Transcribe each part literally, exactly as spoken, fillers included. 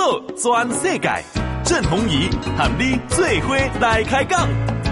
道全世界，郑鸿仪和你做伙来开讲。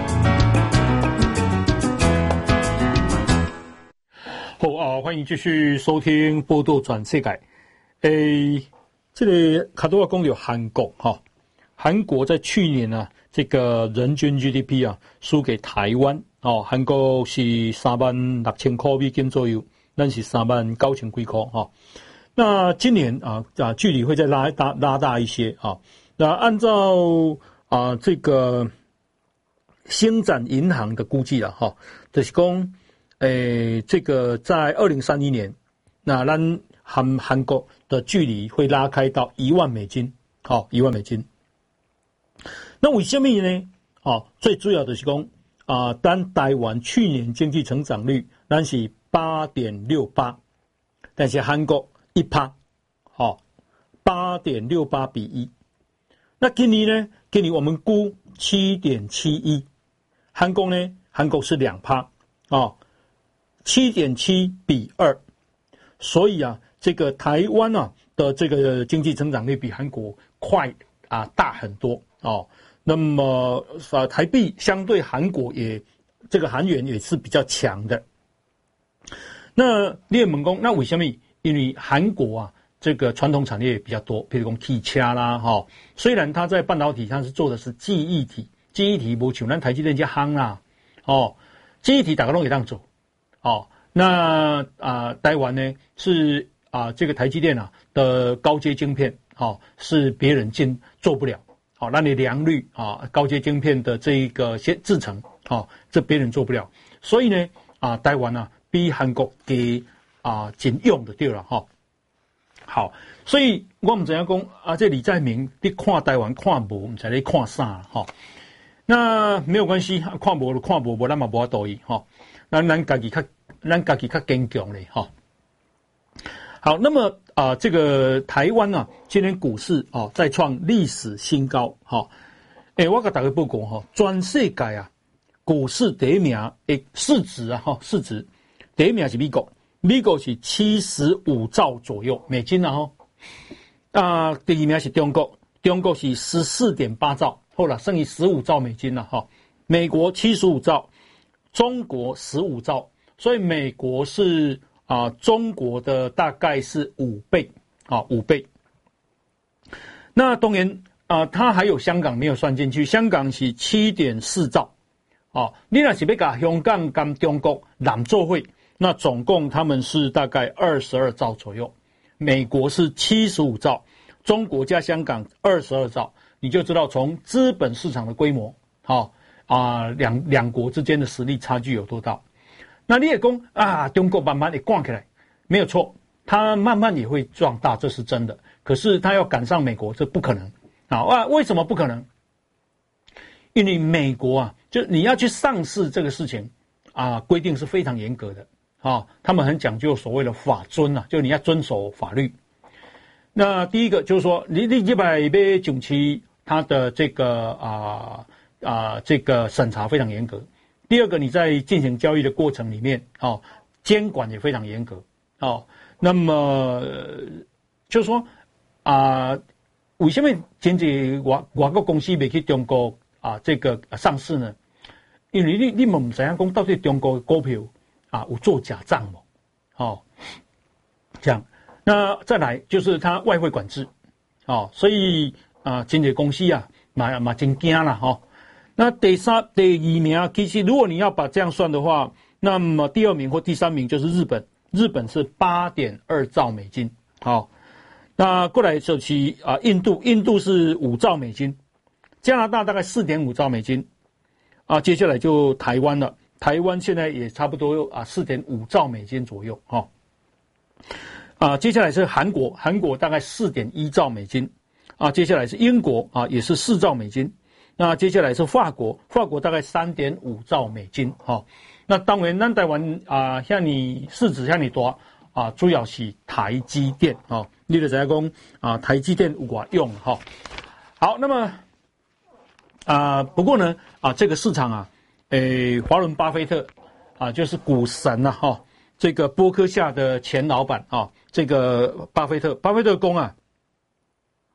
好啊，欢迎继续收听《报道全世界》。诶，这里卡多亚讲有韩国哈，韩国在去年啊，这个人均 G D P 啊，输给台湾哦。韩国是三万六千块美金左右，咱是三万九千几块哈。那今年啊啊，距离会再拉大拉大一些啊。那按照啊这个星展银行的估计啊，哈，就是讲。诶，这个在二零三一年，那咱韩韩国的距离会拉开到一万美金，好、哦，一万美金。那为什么呢？哦，最主要的是讲啊，咱台湾去年经济成长率咱是八点六八，但是韩国一趴，好，八点六八比一。那今年呢？今年我们估七点七一，韩国呢？韩国是两趴，哦。七点七比二，所以啊，这个台湾啊的这个经济成长率比韩国快啊大很多哦。那么啊，台币相对韩国也这个韩元也是比较强的。那列猛攻，那为什么？因为韩国啊这个传统产业比较多，比如讲汽车啦哈、哦。虽然它在半导体上是做的是记忆体，记忆体不像咱台积电这夯啦哦，记忆体大家都可以当做。哦，那啊、呃，台湾呢是啊、呃，这个台积电啊的高阶晶片，哦，是别人进做不了，好、哦，那你良率啊，高阶晶片的这一个先制程，哦，这别人做不了，所以呢啊，台湾啊比韩国给啊仅用的对了哈、哦。好，所以我们怎样讲啊？这李在明你看台湾看无，唔知你看啥哈？那没有关系，看无就看无，无咱嘛无法度伊哈。咱咱家己较，咱家己较坚强嘞哈。好，那么啊、呃，这个台湾啊，今年股市啊再创历史新高哈。诶、欸，我甲大家报告哈，全世界啊，股市第一名诶市值啊哈，市值第一名是美国，美国是七十五兆左右美金啊哈。啊、呃，第二名是中国，中国是十四点八兆，后来剩余十五兆美金了哈。美国七十五兆。中国十五兆，所以美国是啊、呃，中国的大概是五倍啊，五倍。那当然啊、呃，它还有香港没有算进去，香港是七点四兆啊。你若是要把香港跟中国揽做会，那总共他们是大概二十二兆左右。美国是七十五兆，中国加香港二十二兆，你就知道从资本市场的规模好。啊啊，两两国之间的实力差距有多大？那你也讲啊，中国慢慢也逛起来，没有错，它慢慢也会壮大，这是真的。可是它要赶上美国，这不可能啊！为什么不可能？因为美国啊，就你要去上市这个事情啊，规定是非常严格的啊，他们很讲究所谓的法遵啊，就你要遵守法律。那第一个就是说，你你一百杯九七，它的这个啊。啊、呃，这个审查非常严格。第二个，你在进行交易的过程里面，哦，监管也非常严格，哦。那么、呃、就是说啊、呃，为什么前几外外国公司没去中国啊、呃、这个、啊、上市呢？因为你你们不知道讲到底中国的股票啊有做假账嘛，哦，这样。那再来就是它外汇管制，哦，所以啊，前几公司啊，嘛嘛真惊啦，哈、哦。那第三、第二名，其实如果你要把这样算的话，那么第二名或第三名就是日本，日本是八点二兆美金。好，那过来就是啊，印度，印度是五兆美金，加拿大大概四点五兆美金，啊，接下来就台湾了，台湾现在也差不多啊四点五兆美金左右，哈、哦，啊，接下来是韩国，韩国大概四点一兆美金，啊，接下来是英国啊，也是四兆美金。那接下来是法国，法国大概三点五兆美金，哈、哦。那当然，咱台湾啊，像你市值像你多啊，主要是台积电，哦，你就知道讲啊，台积电有偌用，哈、哦。好，那么啊，不过呢，啊，这个市场啊，诶，华伦巴菲特啊，就是股神呐、啊，哈、哦，这个波克夏的前老板啊，这个巴菲特，巴菲特公啊。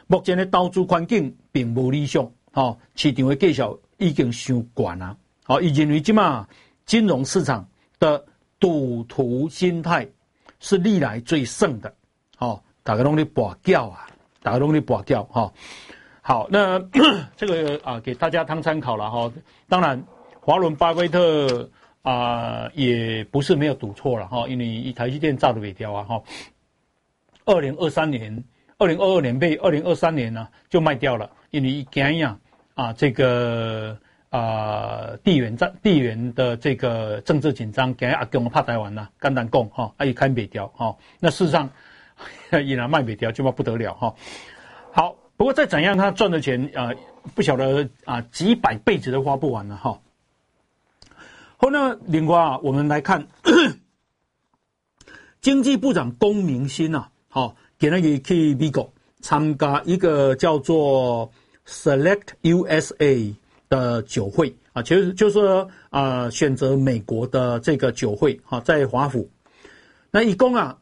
目前的投资环境并无理想，哦，市场的绩效已经伤悬啊，哦，伊认为即马金融市场的赌徒心态是历来最盛的，哦，大家拢咧博缴啊，大家拢咧博缴哈。好，那这个啊，给大家当参考了哈。当然，华伦巴菲特啊，也不是没有赌错了哈，因为台积电炸得袂掉啊哈。二零二三年、二零二二年被二零二三年呢就卖掉了，因为惊呀啊这个啊地缘战、地缘的这个政治紧张，惊阿公怕台湾呐，简单讲哈，啊伊看袂掉哈。那事实上依然卖袂掉，就嘛不得了哈。好。不过再怎样，他赚的钱啊、呃，不晓得啊，几百辈子都花不完了哈。好，那另外啊，我们来看经济部长龚明鑫啊，好、哦，今日去美国参加一个叫做 Select U S A 的酒会啊，其实就是说啊、呃，选择美国的这个酒会啊，在华府。那以公啊，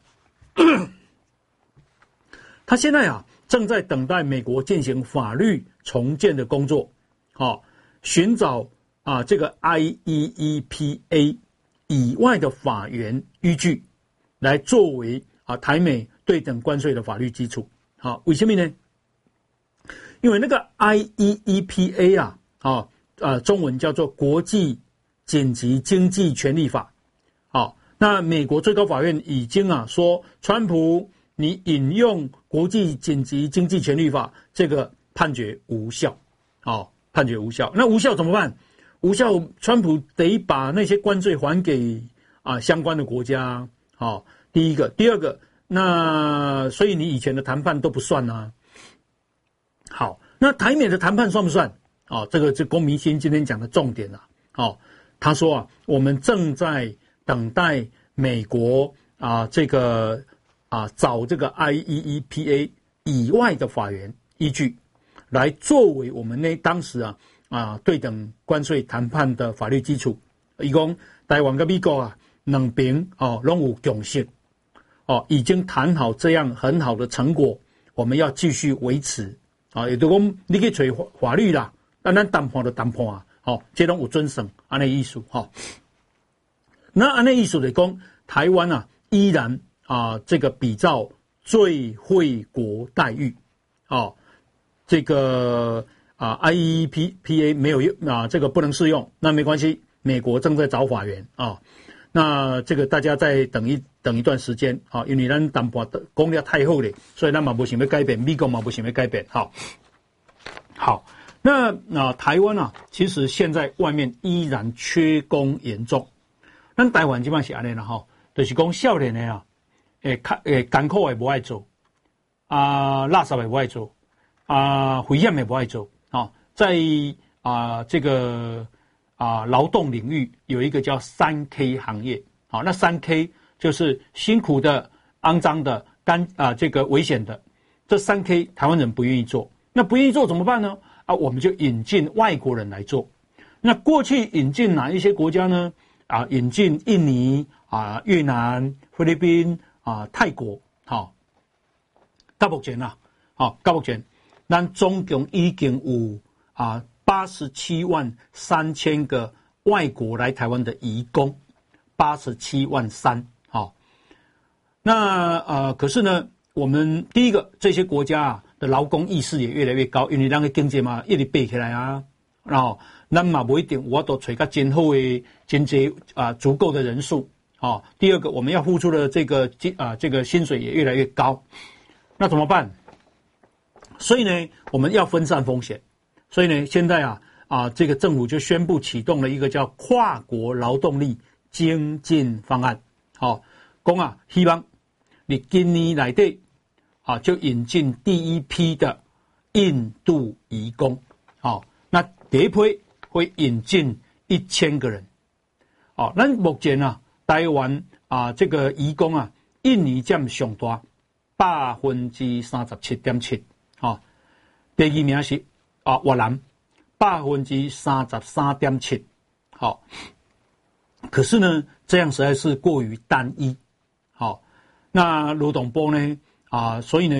他现在啊。正在等待美国进行法律重建的工作，好、哦，寻找啊这个 I E E P A 以外的法源依据，来作为啊台美对等关税的法律基础。好、哦，为什么呢？因为那个 I E E P A 啊，啊、哦、呃中文叫做国际紧急经济权利法。好、哦，那美国最高法院已经啊说，川普。你引用国际紧急经济权利法，这个判决无效，哦，判决无效。那无效怎么办？无效，川普得把那些关税还给啊相关的国家。好、哦，第一个，第二个，那所以你以前的谈判都不算啊。好，那台美的谈判算不算？哦，这个是龚明鑫今天讲的重点了。哦，他说啊，我们正在等待美国啊这个。啊，找这个 I E E P A 以外的法源依据，来作为我们那当时啊啊对等关税谈判的法律基础。伊讲台湾跟美国啊两边哦拢有共识，哦已经谈好这样很好的成果，我们要继续维持。啊，也就是讲你去找法律啦，那咱谈判就谈判啊，哦，这种有遵守安尼意思哈、哦。那安尼意思来讲，台湾啊依然。啊，这个比照最惠国待遇，哦，这个啊 I E E P A 没有用啊，这个不能适用，那没关系，美国正在找法源啊，那这个大家再等一等一段时间啊，因为咱谈判的功力太厚了，所以咱嘛不想要改变，美国嘛不想要改变，好，好，那啊台湾啊，其实现在外面依然缺工严重，咱台湾基本上是安尼啦哈，就是讲少年的啊。诶，较诶艰苦也不爱做，啊，垃圾也不爱做，啊，危险也不爱做。啊，在啊这个啊劳动领域有一个叫三 K 行业，好，那三 K 就是辛苦的、肮脏的、干啊这个危险的，这三 K 台湾人不愿意做，那不愿意做怎么办呢？啊，我们就引进外国人来做。那过去引进哪一些国家呢？啊，引进印尼啊、越南、菲律宾。啊，泰国，好，到目前啊，好，到目前，咱总共已经有啊八十七万三千个外国来台湾的移工，八十七万三，好，那呃，可是呢，我们第一个这些国家啊的劳工意识也越来越高，因为咱个经济嘛一直背起来啊，然后咱嘛不一定我都找个真好的经济啊足够的人数。哦，第二个，我们要付出的这个啊，这个薪水也越来越高，那怎么办？所以呢，我们要分散风险。所以呢，现在啊啊，这个政府就宣布启动了一个叫跨国劳动力精进方案。好、哦，讲啊，希望你今年内底啊，就引进第一批的印度移工。好、哦，那第一批会引进一千个人。好、哦，那目前啊。台湾啊，这个移工啊，印尼占上大，百分之三十七点七，哈。第二名是啊越南，百分之三十三点七，好。可是呢，这样实在是过于单一，好。那劳动部呢啊，所以呢，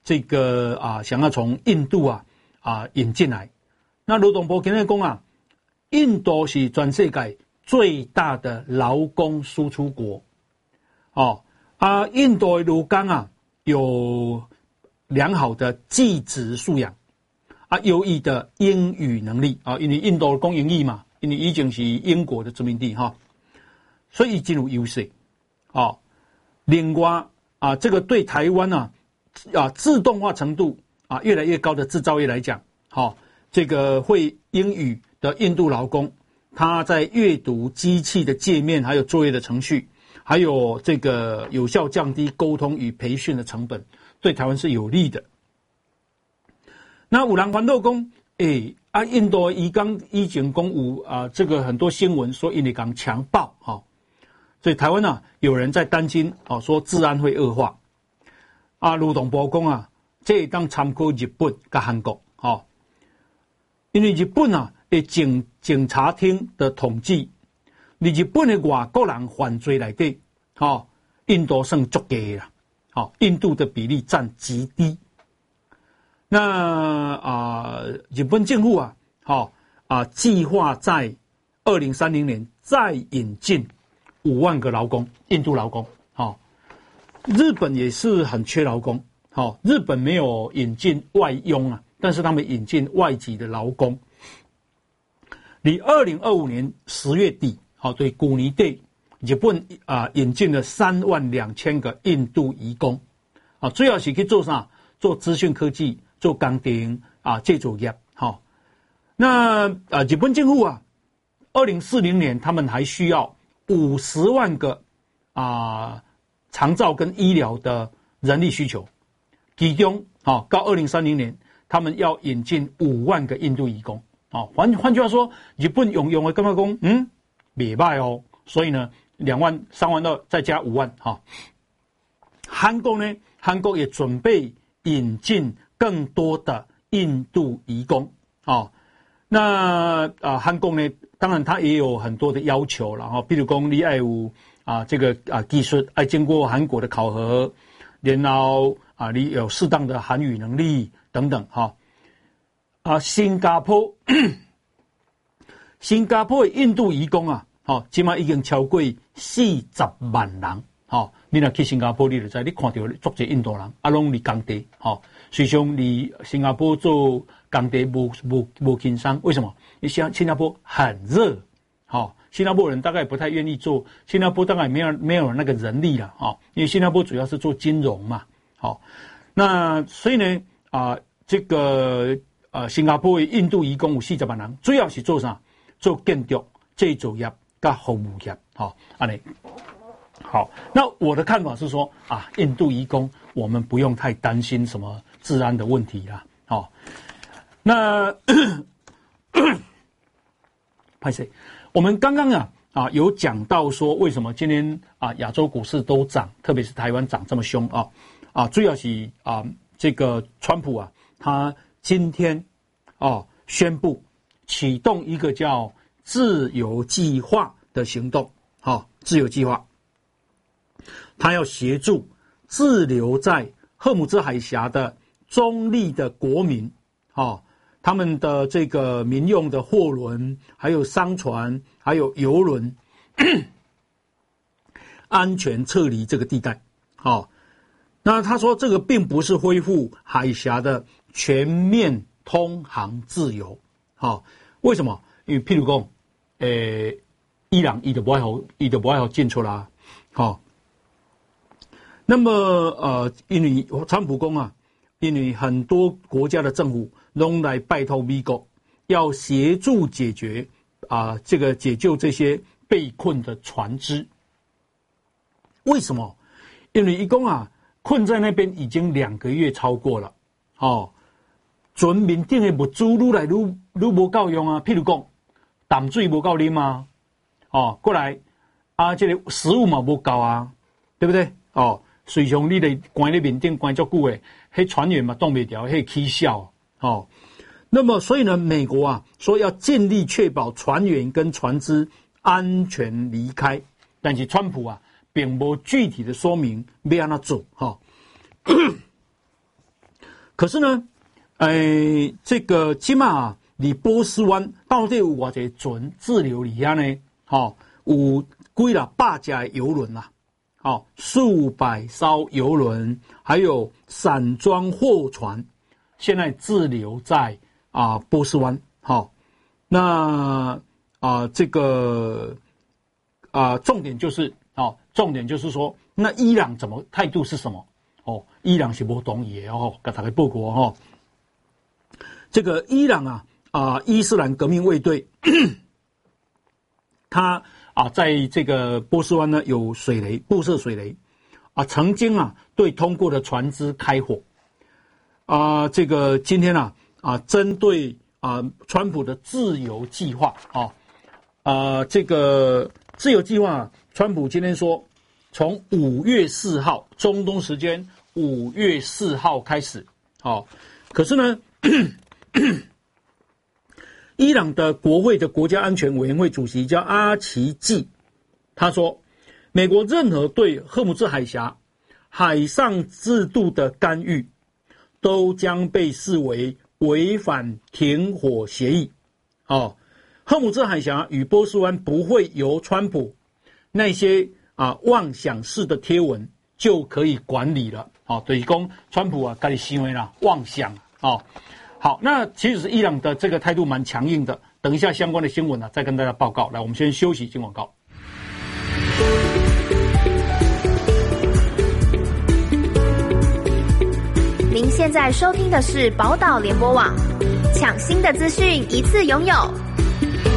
这个啊想要从印度啊啊引进来。那罗东波今日讲啊，印度是全世界最大的劳工输出国，哦啊，印度的劳工啊有良好的技职素养，啊，优异的英语能力啊，因为印度讲英语嘛，因为已经是英国的殖民地哈、哦，所以进入优势，哦，另外啊，这个对台湾啊啊自动化程度啊越来越高的制造业来讲，好、哦，这个会英语的印度劳工。他在阅读机器的界面，还有作业的程序，还有这个有效降低沟通与培训的成本，对台湾是有利的。那有人反对讲，诶啊，印度移工以前讲有啊，这个很多新闻说印尼港强暴哈、哦，所以台湾啊有人在担心哦，说治安会恶化。啊，卢董波讲啊，这当参考日本跟韩国哦，因为日本啊。警警察厅的统计，你日本的外国人犯罪内底，哦，印度算足低啦，哦，印度的比例占极低。那啊、呃，日本政府啊，好、哦、啊，计划在二零三零年再引进五万个劳工，印度劳工，哦，日本也是很缺劳工，哦，日本没有引进外佣啊，但是他们引进外籍的劳工。你二零二五年十月底，好，对，去年底，日本啊、呃、引进了三万两千个印度移工，啊，主要是去做啥？做资讯科技，做钢铁啊，建筑业，好。那啊、呃，日本政府啊，二零四零年他们还需要五十万个啊长照跟医疗的人力需求，其中好到二零三零年，他们要引进五万个印度移工。哦，换换句话说，日本用用的干嘛讲？嗯，袂歹哦。所以呢，两万、三万二再加五万，哈、哦。韩国呢，韩国也准备引进更多的印度移工，哦。那啊，韩国呢，当然它也有很多的要求了，哈、哦。比如讲，你要有啊这个啊技术，要经过韩国的考核，然后啊你有适当的韩语能力等等，哈、哦。啊，新加坡，新加坡的印度移工啊，好、哦，今嘛已经超过四十万人，好、哦，你若去新加坡，你就知，你看到足侪印度人，啊，拢伫工地，好、哦，实际上伫新加坡做工地无无无轻松，为什么？因为新新加坡很热，好、哦，新加坡人大概不太愿意做，新加坡大概没有没有那个人力了，哈、哦，因为新加坡主要是做金融嘛，好、哦，那所以呢，啊，这个。呃，新加坡的印度移工有四十万人，主要是做啥？做建筑、建筑业、跟服务业，好，安尼。好，那我的看法是说啊，印度移工我们不用太担心什么治安的问题啦，好、哦。那拍谁？我们刚刚啊啊有讲到说，为什么今天啊亚洲股市都涨，特别是台湾涨这么凶啊啊，主要是啊这个川普啊他。今天，哦，宣布启动一个叫“自由计划”的行动，好、哦，自由计划，他要协助滞留在赫姆兹海峡的中立的国民，哦，他们的这个民用的货轮、还有商船、还有邮轮，安全撤离这个地带，好、哦。那他说这个并不是恢复海峡的全面通航自由，好、哦，为什么？因为譬如讲，诶，伊朗伊就不爱好，伊就不爱好进出啦，好、哦。那么呃，因为川普讲啊，因为很多国家的政府拢来拜托美国，要协助解决啊、呃，这个解救这些被困的船只。为什么？因为一共啊。困在那边已经两个月超过了，哦，船面顶的物资愈来愈愈无够用啊，譬如讲淡水无够啉啊，哦，过来啊，这个食物嘛无够啊，对不对？哦，随从你咧关在面顶关足久诶，迄船员嘛挡袂掉，迄起笑哦。那么所以呢，美国啊说要尽力确保船员跟船只安全离开，但是川普啊。并无具体的说明要安怎做哈。 可是呢，诶、呃，这个起码啊，离波斯湾到底有偌济船滞留里遐呢？好、哦，有几啦百架游轮啦，好、哦，数百艘游轮，还有散装货船，现在滞留在啊波斯湾。好、哦，那啊这个啊重点就是哦，重点就是说，那伊朗怎么态度是什么？哦，伊朗是不同意的哦，跟大家报告哦。这个伊朗啊啊、呃，伊斯兰革命卫队，他啊在这个波斯湾呢有水雷布设水雷啊，曾经啊对通过的船只开火啊。这个今天啊啊针对啊川普的自由计划啊啊这个自由计划，川普今天说，从五月四号中东时间五月四号开始，好、哦，可是呢。伊朗的国会的国家安全委员会主席叫阿奇季，他说，美国任何对荷姆兹海峡海上制度的干预，都将被视为违反停火协议。哦，荷姆兹海峡与波斯湾不会由川普那些啊妄想式的贴文就可以管理了。哦，就是说川普啊，自己行为啦，妄想哦。好，那其实伊朗的这个态度蛮强硬的。等一下相关的新闻呢、啊，再跟大家报告。来，我们先休息，进广告。 您现在收听的是宝岛联播网，抢新的资讯一次拥有，